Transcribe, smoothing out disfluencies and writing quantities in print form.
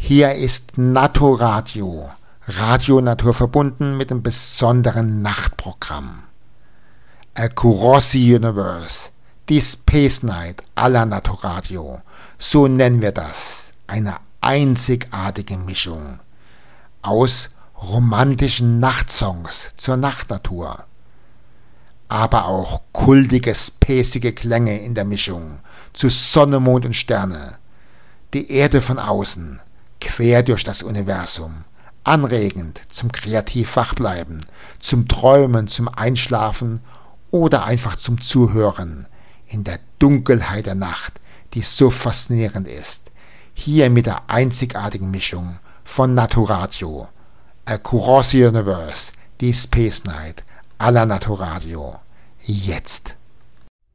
Hier ist Naturradio, Radio naturverbunden mit einem besonderen Nachtprogramm. A Kurossi Universe, die Space Night aller Naturradio, so nennen wir das, eine einzigartige Mischung aus romantischen Nachtsongs zur Nachtnatur, aber auch kultige, spacige Klänge in der Mischung zu Sonne, Mond und Sterne, die Erde von außen, quer durch das Universum, anregend zum kreativ Wachbleiben, zum Träumen, zum Einschlafen oder einfach zum Zuhören in der Dunkelheit der Nacht, die so faszinierend ist. Hier mit der einzigartigen Mischung von Naturradio, A Kurossi Universe, die Space Night aller Naturradio. Jetzt.